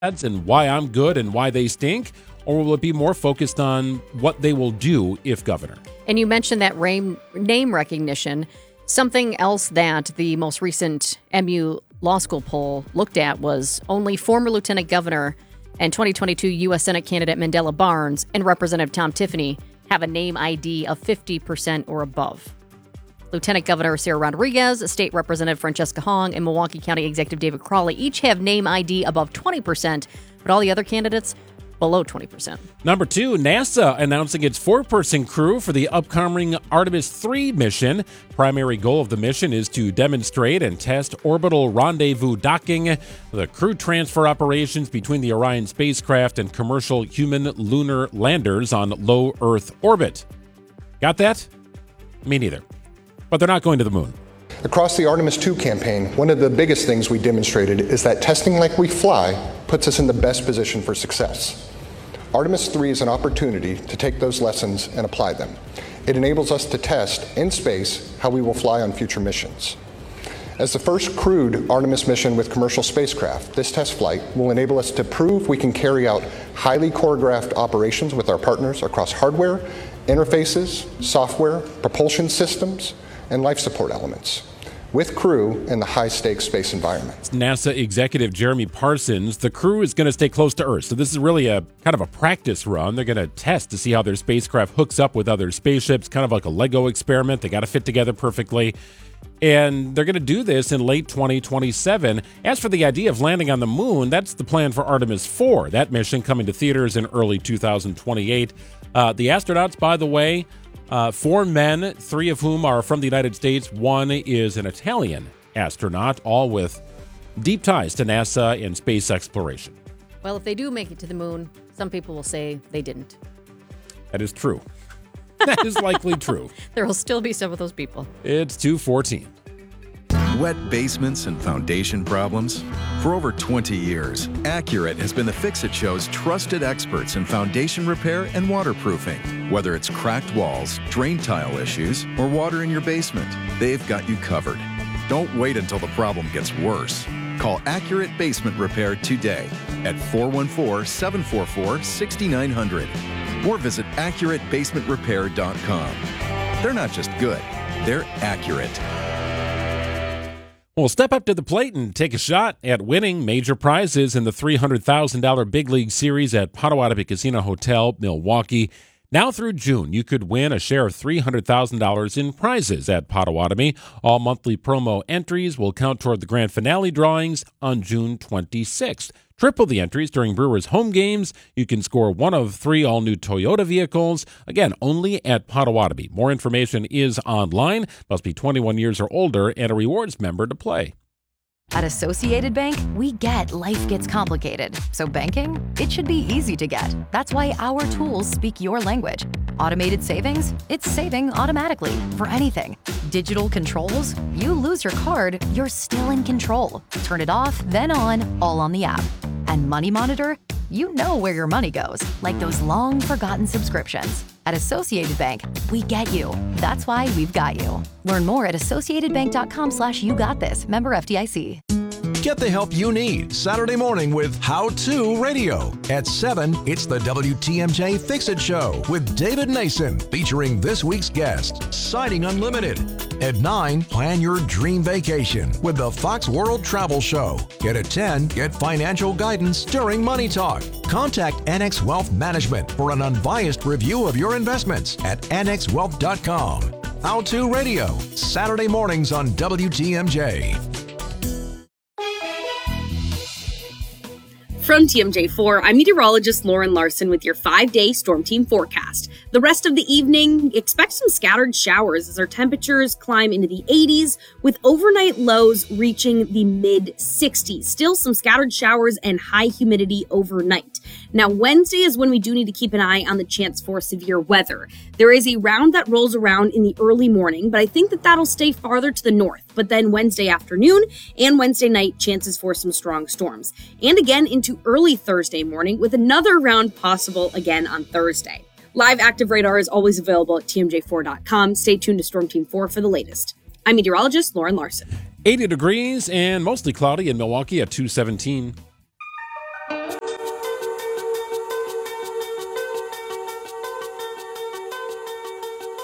ads and why I'm good and why they stink? Or will it be more focused on what they will do if governor? And you mentioned that name recognition. Something else that the most recent MU Law School poll looked at was only former Lieutenant Governor and 2022 U.S. Senate candidate Mandela Barnes and Representative Tom Tiffany have a name ID of 50% or above. Lieutenant Governor Sarah Rodriguez, State Representative Francesca Hong, and Milwaukee County Executive David Crawley each have name ID above 20%, but all the other candidates below 20%. Number 2, NASA announcing its 4-person crew for the upcoming Artemis 3 mission. Primary goal of the mission is to demonstrate and test orbital rendezvous docking, the crew transfer operations between the Orion spacecraft and commercial human lunar landers on low Earth orbit. Got that? Me neither. But they're not going to the moon. Across the Artemis 2 campaign, one of the biggest things we demonstrated is that testing like we fly puts us in the best position for success. Artemis 3 is an opportunity to take those lessons and apply them. It enables us to test in space how we will fly on future missions. As the first crewed Artemis mission with commercial spacecraft, this test flight will enable us to prove we can carry out highly choreographed operations with our partners across hardware, interfaces, software, propulsion systems, and life support elements, with crew in the high-stakes space environment. NASA Executive Jeremy Parsons. The crew is going to stay close to Earth, so this is really a kind of a practice run. They're going to test to see how their spacecraft hooks up with other spaceships, kind of like a Lego experiment. They got to fit together perfectly. And they're going to do this in late 2027. As for the idea of landing on the moon, that's the plan for Artemis 4. That mission coming to theaters in early 2028. The astronauts, by the way, 4 men, 3 of whom are from the United States. 1 is an Italian astronaut, all with deep ties to NASA and space exploration. Well, if they do make it to the moon, some people will say they didn't. That is true. That is likely true. There will still be some of those people. It's 2:14. Wet basements and foundation problems? For over 20 years, Accurate has been the Fix-It Show's trusted experts in foundation repair and waterproofing. Whether it's cracked walls, drain tile issues, or water in your basement, they've got you covered. Don't wait until the problem gets worse. Call Accurate Basement Repair today at 414-744-6900 or visit AccurateBasementRepair.com. They're not just good, they're accurate. Well, step up to the plate and take a shot at winning major prizes in the $300,000 Big League Series at Potawatomi Casino Hotel, Milwaukee. Now through June, you could win a share of $300,000 in prizes at Potawatomi. All monthly promo entries will count toward the grand finale drawings on June 26th. Triple the entries during Brewers home games. You can score one of 3 all-new Toyota vehicles. Again, only at Potawatomi. More information is online. Must be 21 years or older and a rewards member to play. At Associated Bank, we get life gets complicated. So banking, it should be easy to get. That's why our tools speak your language. Automated savings, it's saving automatically for anything. Digital controls, you lose your card, you're still in control. Turn it off, then on, all on the app. And Money Monitor, you know where your money goes, like those long-forgotten subscriptions. At Associated Bank, we get you. That's why we've got you. Learn more at associatedbank.com/YouGotThis. Member FDIC. Get the help you need Saturday morning with How To Radio. At 7, it's the WTMJ Fix-It Show with David Nason, featuring this week's guest, Siding Unlimited. At 9, plan your dream vacation with the Fox World Travel Show. Yet at 10, get financial guidance during Money Talk. Contact Annex Wealth Management for an unbiased review of your investments at annexwealth.com. How To Radio, Saturday mornings on WTMJ. From TMJ4, I'm meteorologist Lauren Larson with your 5-day Storm Team forecast. The rest of the evening, expect some scattered showers as our temperatures climb into the 80s, with overnight lows reaching the mid-60s. Still some scattered showers and high humidity overnight. Now, Wednesday is when we do need to keep an eye on the chance for severe weather. There is a round that rolls around in the early morning, but I think that that'll stay farther to the north. But then Wednesday afternoon and Wednesday night, chances for some strong storms. And again into early Thursday morning, with another round possible again on Thursday. Live active radar is always available at TMJ4.com. Stay tuned to Storm Team 4 for the latest. I'm meteorologist Lauren Larson. 80 degrees and mostly cloudy in Milwaukee at 217.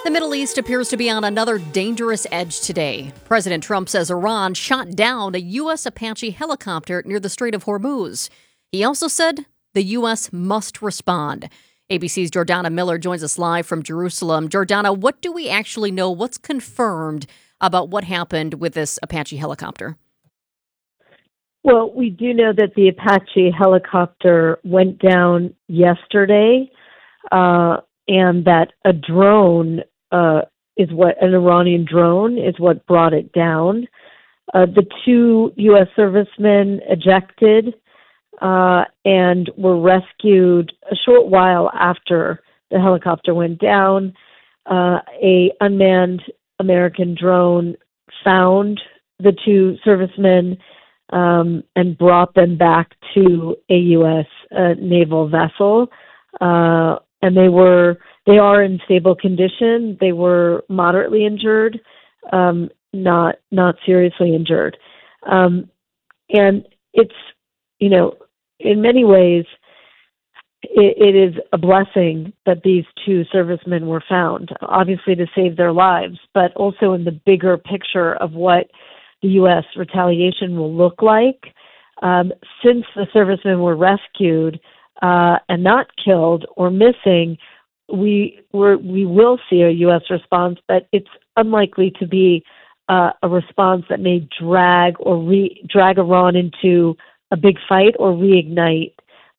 The Middle East appears to be on another dangerous edge today. President Trump says Iran shot down a U.S. Apache helicopter near the Strait of Hormuz. He also said the U.S. must respond. ABC's Jordana Miller joins us live from Jerusalem. Jordana, what do we actually know? What's confirmed about what happened with this Apache helicopter? Well, we do know that the Apache helicopter went down yesterday, and that a drone an Iranian drone is what brought it down. The two U.S. servicemen ejected and were rescued a short while after the helicopter went down. A unmanned American drone found the two servicemen and brought them back to a U.S. naval vessel. And they are in stable condition. They were moderately injured, not seriously injured. And it's, in many ways, it is a blessing that these two servicemen were found, obviously to save their lives, but also in the bigger picture of what the U.S. retaliation will look like. Since the servicemen were rescued and not killed or missing, we will see a U.S. response, but it's unlikely to be a response that may drag Iran into a big fight or reignite,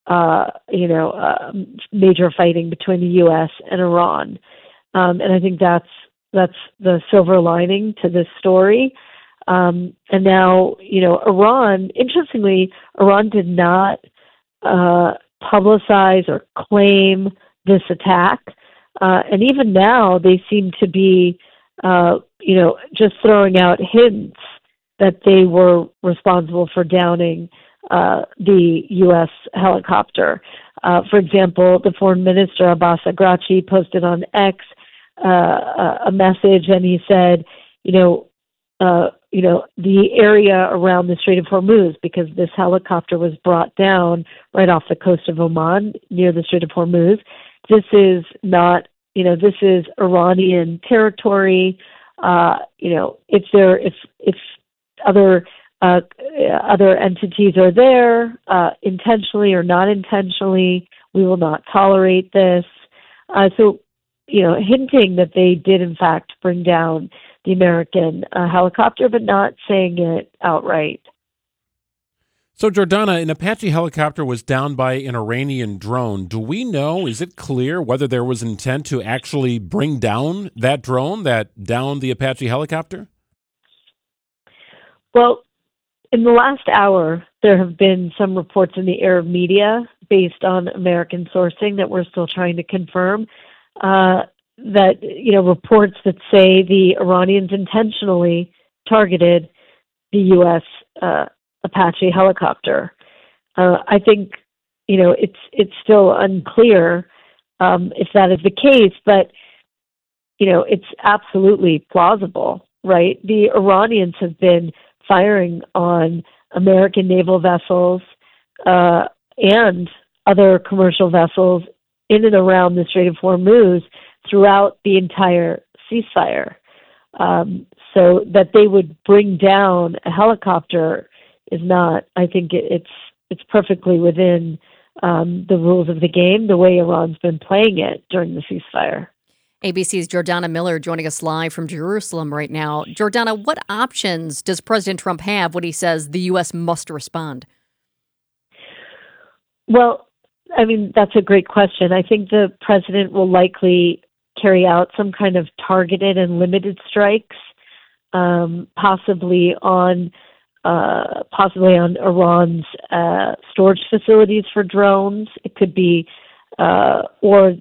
major fighting between the U.S. and Iran. And I think that's the silver lining to this story. And now, Iran, interestingly, Iran did not publicize or claim this attack. And even now they seem to be, just throwing out hints that they were responsible for downing the U.S. helicopter. For example, the foreign minister, Abbas Araghchi, posted on X a message, and he said, the area around the Strait of Hormuz, because this helicopter was brought down right off the coast of Oman near the Strait of Hormuz. This is not, this is Iranian territory. If other entities are there, intentionally or not intentionally, we will not tolerate this. Hinting that they did in fact bring down the American helicopter, but not saying it outright. So, Jordana, an Apache helicopter was downed by an Iranian drone. Do we know, is it clear whether there was intent to actually bring down that drone that downed the Apache helicopter? Well, in the last hour, there have been some reports in the Arab media based on American sourcing that we're still trying to confirm. Reports that say the Iranians intentionally targeted the U.S. Apache helicopter. I think, it's still unclear if that is the case, but, it's absolutely plausible, right? The Iranians have been firing on American naval vessels and other commercial vessels in and around the Strait of Hormuz throughout the entire ceasefire. So that they would bring down a helicopter is not, I think it's perfectly within the rules of the game, the way Iran's been playing it during the ceasefire. ABC's Jordana Miller joining us live from Jerusalem right now. Jordana, what options does President Trump have when he says the U.S. must respond? Well, that's a great question. I think the president will likely carry out some kind of targeted and limited strikes, possibly on Iran's storage facilities for drones. It could be or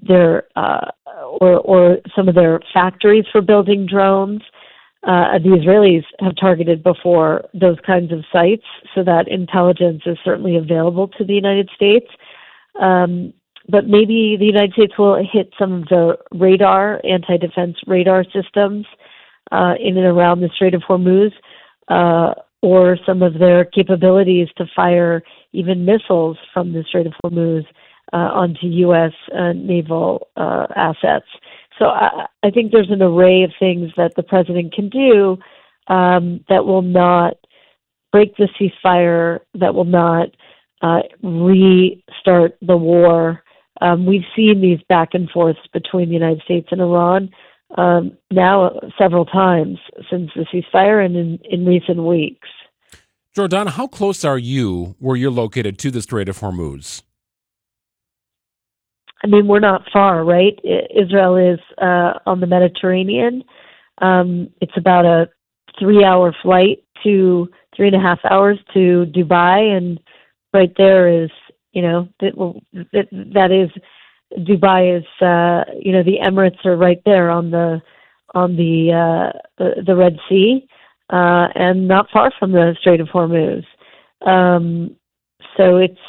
some of their factories for building drones. The Israelis have targeted before those kinds of sites, so that intelligence is certainly available to the United States. But maybe the United States will hit some of the anti-defense radar systems in and around the Strait of Hormuz, or some of their capabilities to fire even missiles from the Strait of Hormuz onto U.S. naval assets. So I think there's an array of things that the president can do that will not break the ceasefire, that will not restart the war. We've seen these back and forths between the United States and Iran now several times since the ceasefire and in recent weeks. Jordana, how close are you, where you're located, to the Strait of Hormuz? I mean, we're not far, right? Israel is on the Mediterranean. It's about a 3-hour flight to 3.5 hours to Dubai, and right there is, that is Dubai is, the Emirates are right there on the Red Sea, and not far from the Strait of Hormuz. So it's,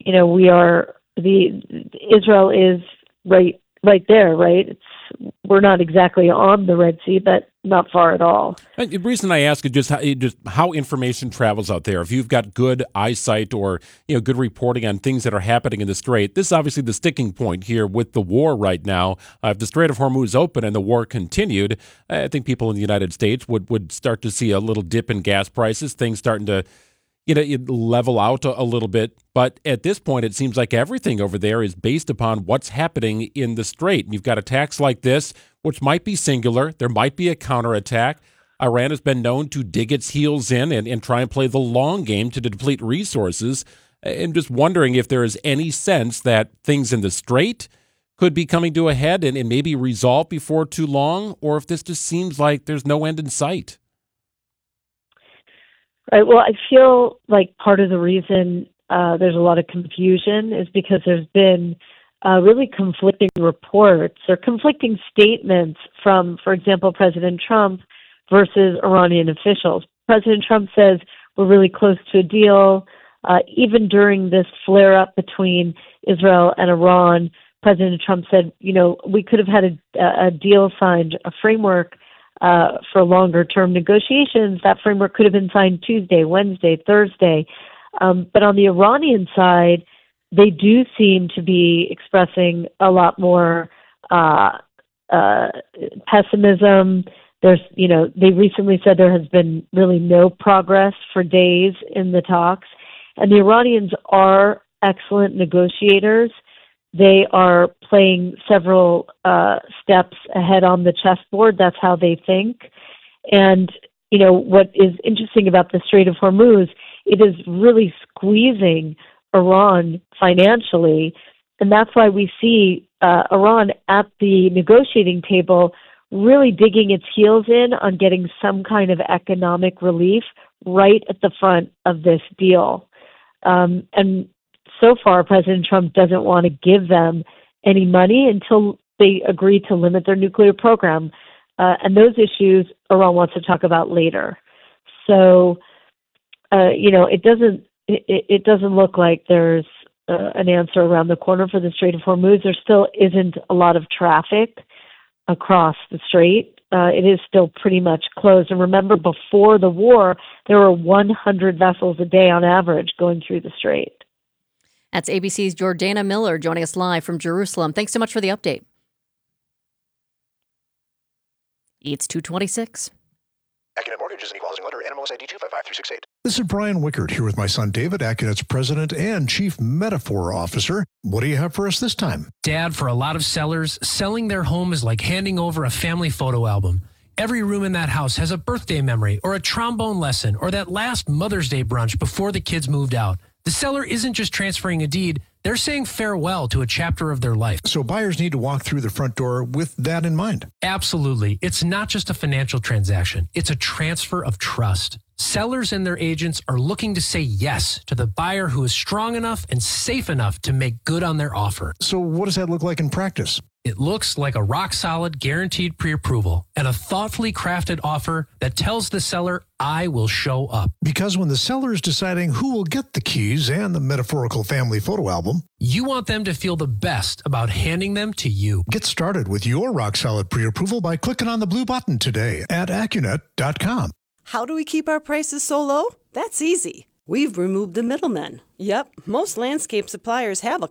Israel is right there, right? We're not exactly on the Red Sea, but not far at all. The reason I ask is just how information travels out there. If you've got good eyesight or good reporting on things that are happening in the Strait, this is obviously the sticking point here with the war right now. If the Strait of Hormuz opened and the war continued, I think people in the United States would start to see a little dip in gas prices, things starting to level out a little bit. But at this point, it seems like everything over there is based upon what's happening in the Strait. And you've got attacks like this, which might be singular. There might be a counterattack. Iran has been known to dig its heels in and try and play the long game to deplete resources. I'm just wondering if there is any sense that things in the Strait could be coming to a head and maybe resolved before too long, or if this just seems like there's no end in sight. Right. Well, I feel like part of the reason there's a lot of confusion is because there's been really conflicting reports or conflicting statements from, for example, President Trump versus Iranian officials. President Trump says we're really close to a deal. Even during this flare-up between Israel and Iran, President Trump said, we could have had a deal signed, a framework for longer-term negotiations. That framework could have been signed Tuesday, Wednesday, Thursday. But on the Iranian side, they do seem to be expressing a lot more pessimism. They recently said there has been really no progress for days in the talks. And the Iranians are excellent negotiators. They are playing several steps ahead on the chessboard. That's how they think. And, what is interesting about the Strait of Hormuz, it is really squeezing Iran financially. And that's why we see Iran at the negotiating table really digging its heels in on getting some kind of economic relief right at the front of this deal. And so far, President Trump doesn't want to give them any money until they agree to limit their nuclear program. And those issues Iran wants to talk about later. So, it doesn't look like there's an answer around the corner for the Strait of Hormuz. There still isn't a lot of traffic across the Strait. It is still pretty much closed. And remember, before the war, there were 100 vessels a day on average going through the Strait. That's ABC's Jordana Miller joining us live from Jerusalem. Thanks so much for the update. It's 2:26. Accunet Mortgage is an equal housing lender. NMLS ID 255368. This is Brian Wickert here with my son David, Accunet's president and chief metaphor officer. What do you have for us this time? Dad, for a lot of sellers, selling their home is like handing over a family photo album. Every room in that house has a birthday memory or a trombone lesson or that last Mother's Day brunch before the kids moved out. The seller isn't just transferring a deed, they're saying farewell to a chapter of their life. So buyers need to walk through the front door with that in mind. Absolutely. It's not just a financial transaction. It's a transfer of trust. Sellers and their agents are looking to say yes to the buyer who is strong enough and safe enough to make good on their offer. So what does that look like in practice? It looks like a rock-solid, guaranteed pre-approval and a thoughtfully crafted offer that tells the seller, I will show up. Because when the seller is deciding who will get the keys and the metaphorical family photo album, you want them to feel the best about handing them to you. Get started with your rock-solid pre-approval by clicking on the blue button today at Accunet.com. How do we keep our prices so low? That's easy. We've removed the middlemen. Yep, most landscape suppliers have a